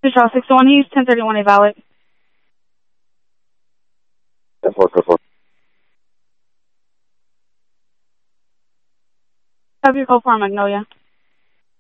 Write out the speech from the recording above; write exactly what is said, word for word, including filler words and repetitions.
Charles six one East, ten thirty-one A valid. ten four, ten four. Have your call for Magnolia.